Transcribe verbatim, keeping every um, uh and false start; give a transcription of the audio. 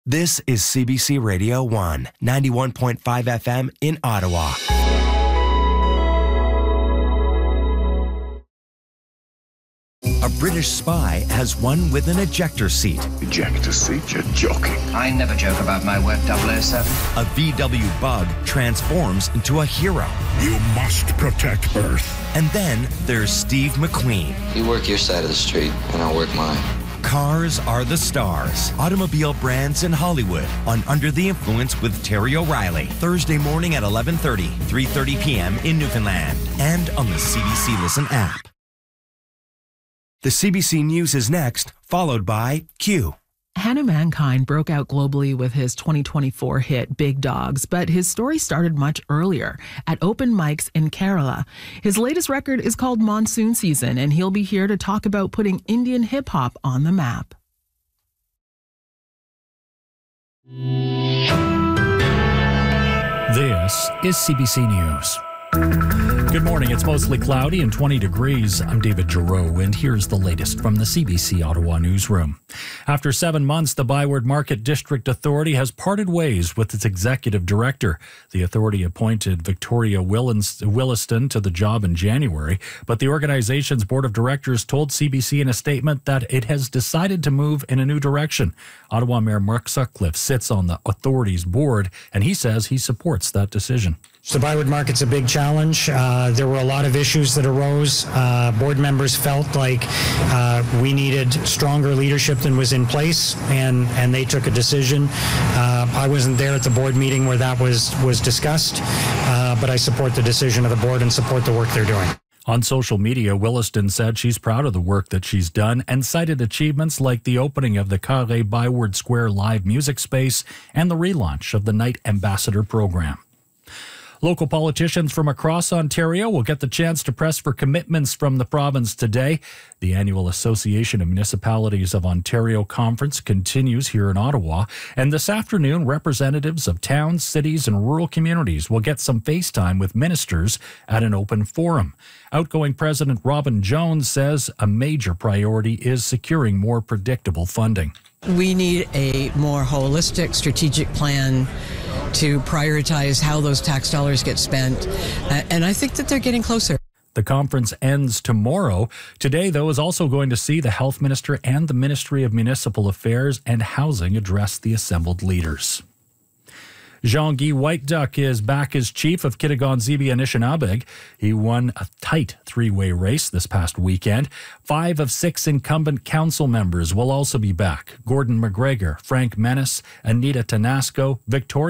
This is C B C Radio one, ninety-one point five F M in Ottawa. A British spy has one with an ejector seat. Ejector seat? You're joking. I never joke about my work, double oh seven. A V W bug transforms into a hero. You must protect Earth. And then there's Steve McQueen. You work your side of the street, and I'll work mine. Cars are the stars. Automobile brands in Hollywood on Under the Influence with Terry O'Reilly. Thursday morning at eleven thirty, three thirty p.m. in Newfoundland. And on the C B C Listen app. The C B C News is next, followed by Q. Hannah Mankind broke out globally with his twenty twenty-four hit Big Dogs, but his story started much earlier at open mics in Kerala. His latest record is called Monsoon Season, and he'll be here to talk about putting Indian hip-hop on the map. This is C B C News. Good morning. It's mostly cloudy and twenty degrees. I'm David Giroux, and here's the latest from the C B C Ottawa newsroom. After seven months, the Byward Market District Authority has parted ways with its executive director. The authority appointed Victoria Williston to the job in January, but the organization's board of directors told C B C in a statement that it has decided to move in a new direction. Ottawa Mayor Mark Sutcliffe sits on the authority's board, and he says he supports that decision. The Byward Market's a big challenge. Uh, there were a lot of issues that arose. Uh, board members felt like uh, we needed stronger leadership than was in place, and, and they took a decision. Uh, I wasn't there at the board meeting where that was, was discussed, uh, but I support the decision of the board and support the work they're doing. On social media, Williston said she's proud of the work that she's done and cited achievements like the opening of the Carré Byward Square live music space and the relaunch of the Knight Ambassador program. Local politicians from across Ontario will get the chance to press for commitments from the province today. The annual Association of Municipalities of Ontario conference continues here in Ottawa, and this afternoon, representatives of towns, cities, and rural communities will get some face time with ministers at an open forum. Outgoing President Robin Jones says a major priority is securing more predictable funding. We need a more holistic strategic plan to prioritize how those tax dollars get spent. Uh, and I think that they're getting closer. The conference ends tomorrow. Today, though, is also going to see the Health Minister and the Ministry of Municipal Affairs and Housing address the assembled leaders. Jean-Guy Whiteduck is back as chief of Kitigan-Zibi Anishinabeg. He won a tight three-way race this past weekend. Five of six incumbent council members will also be back. Gordon McGregor, Frank Menace, Anita Tanasco, Victoria